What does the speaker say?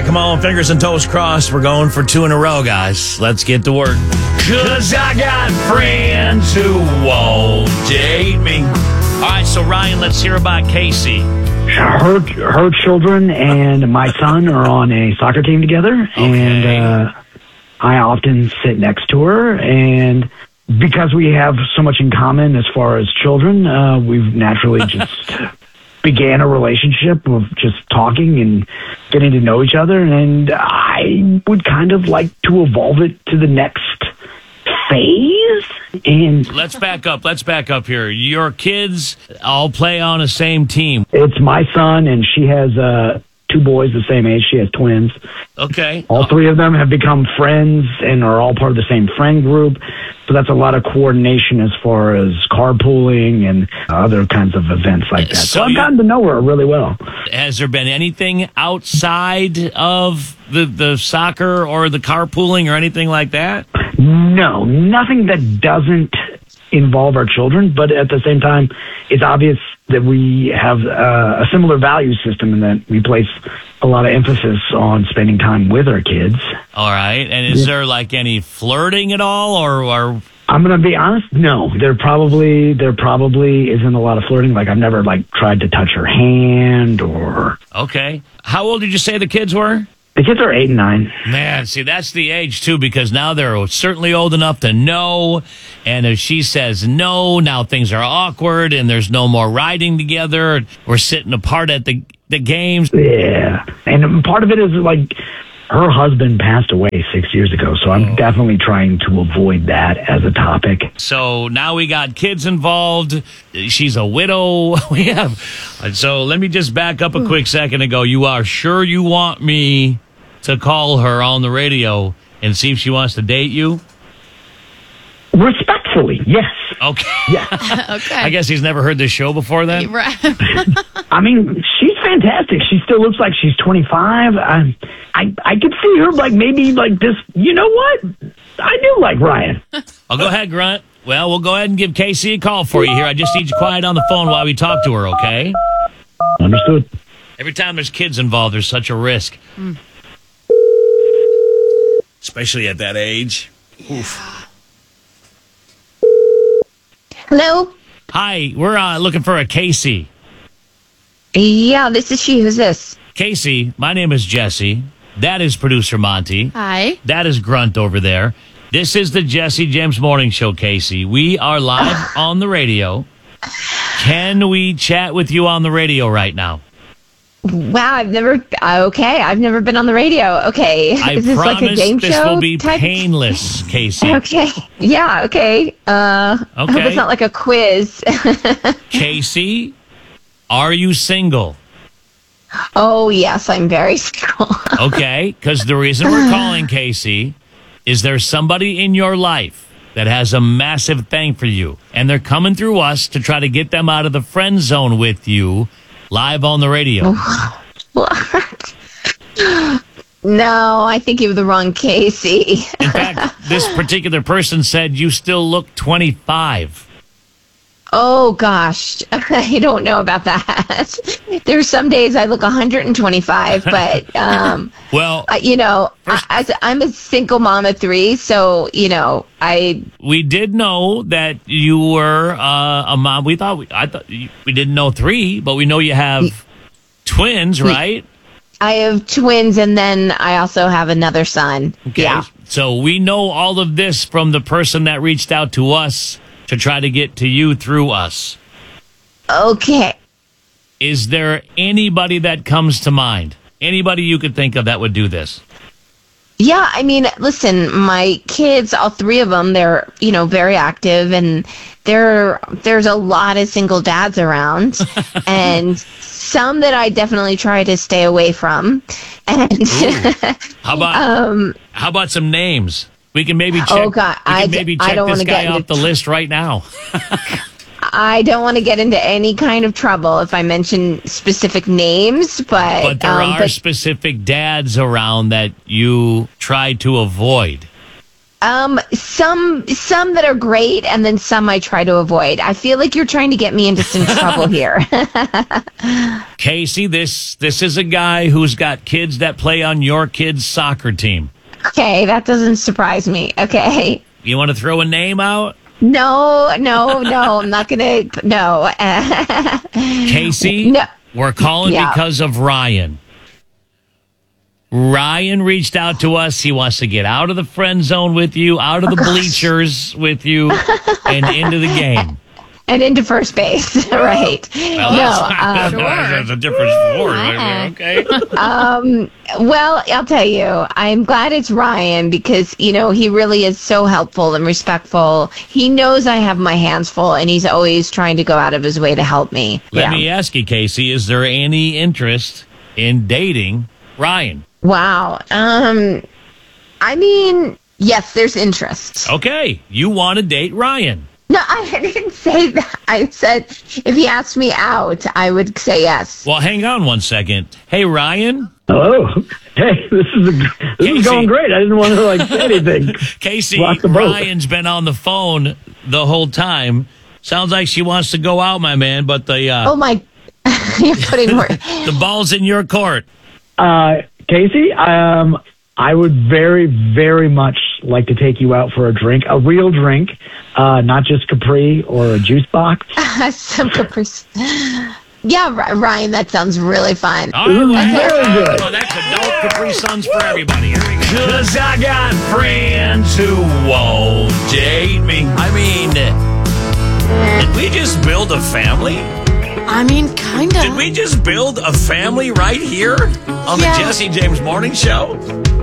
come on, fingers and toes crossed. We're going for 2 in a row, guys. Let's get to work. 'Cause I got friends who won't date me. All right, so Ryan, let's hear about Casey. Her children and my son are on a soccer team together, and I often sit next to her, and because we have so much in common as far as children, we've naturally just began a relationship of just talking and getting to know each other, and I would kind of like to evolve it to the next phase. And Let's back up here. Your kids all play on the same team. it's my son, and she has 2 boys the same age. She has twins. Okay. All 3 of them have become friends and are all part of the same friend group. So that's a lot of coordination as far as carpooling and other kinds of events like that. So I've gotten to know her really well. Has there been anything outside of the soccer or the carpooling or anything like that? No, nothing that doesn't involve our children, but at the same time, it's obvious that we have a similar value system in that we place a lot of emphasis on spending time with our kids. All right. And is there like any flirting at all, or I'm going to be honest, no. There probably isn't a lot of flirting. Like, I've never tried to touch her hand or... Okay. How old did you say the kids were? The kids are 8 and 9. Man, see, that's the age, too, because now they're certainly old enough to know. And if she says no, now things are awkward and there's no more riding together. We're sitting apart at the games. Yeah. And part of it is, her husband passed away 6 years ago, so I'm definitely trying to avoid that as a topic. So now we got kids involved. She's a widow. So let me just back up a quick second and go, you are sure you want me to call her on the radio and see if she wants to date you? Respectfully, yes. Okay. Yeah. Okay. I guess he's never heard this show before then? Right. I mean, she's fantastic. She still looks like she's 25. I could see her maybe this. You know what? I do like Ryan. Oh, go ahead, Grunt. Well, we'll go ahead and give Casey a call for you here. I just need you quiet on the phone while we talk to her, okay? Understood. Every time there's kids involved, there's such a risk. Especially at that age. Oof. Hello? Hi, we're looking for a Casey. Yeah, this is she. Who's this? Casey, my name is Jesse. That is producer Monty. Hi. That is Grunt over there. This is the Jesse James Morning Show, Casey. We are live on the radio. Can we chat with you on the radio right now? Wow, I've never been on the radio. Okay. Is this like a game show? This will be type? painless, Casey. Okay. Yeah, okay. I hope it's not like a quiz. Casey, are you single? Oh, yes, I'm very single. Okay, because the reason we're calling, Casey, is there somebody in your life that has a massive thing for you, and they're coming through us to try to get them out of the friend zone with you live on the radio. What? No, I think you have the wrong Casey. In fact, this particular person said you still look 25. Oh, gosh. I don't know about that. There's some days I look 125, but, well, I'm a single mom of 3, so, we did know that you were a mom. I thought we didn't know 3, but we know you have twins, right? I have twins, and then I also have another son. Okay. Yeah. So we know all of this from the person that reached out to us to try to get to you through us. Okay. Is there anybody that comes to mind? Anybody you could think of that would do this? Yeah, I mean, listen, my kids, all 3 of them, they're, very active, and there's a lot of single dads around, and some that I definitely try to stay away from. And how about some names? We can maybe check. Oh God, check this guy off the list right now. I don't want to get into any kind of trouble if I mention specific names, but there are specific dads around that you try to avoid. Some that are great, and then some I try to avoid. I feel like you're trying to get me into some trouble here. Casey, this is a guy who's got kids that play on your kids' soccer team. Okay, that doesn't surprise me. Okay. You want to throw a name out? No, I'm not gonna. No. Casey, No. we're calling Yeah. because of Ryan. Ryan reached out to us. He wants to get out of the friend zone with you, out of the bleachers with you, and into the game. And into first base, right? Well, that's a different sport. Okay. Well, I'll tell you, I'm glad it's Ryan because, he really is so helpful and respectful. He knows I have my hands full, and he's always trying to go out of his way to help me. Let me ask you, Casey, is there any interest in dating Ryan? Wow. I mean, yes, there's interest. Okay. You want to date Ryan. No, I didn't say that. I said if he asked me out, I would say yes. Well, hang on one second. Hey, Ryan. Hello. Hey, this is going great. I didn't want to say anything. Casey, Rock the boat. Ryan's been on the phone the whole time. Sounds like she wants to go out, my man, but Oh my, you're putting words. the ball's in your court. Casey, I would very, very much like to take you out for a drink, a real drink, not just Capri or a juice box. Some caprice. Yeah, Ryan, that sounds really fun. All right, Very good. Oh, that's adult Capri Suns for everybody. Here we go. 'Cause I got friends who won't date me. I mean, did we just build a family? I mean, kinda. Did we just build a family right here on the Yeah. Jesse James Morning Show?